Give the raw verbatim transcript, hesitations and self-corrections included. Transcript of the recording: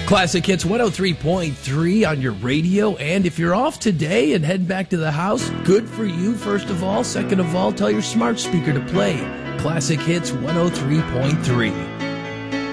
Classic Hits one oh three point three on your radio. And if you're off today and head back to the house, good for you, first of all. Second of all, tell your smart speaker to play Classic Hits one oh three point three.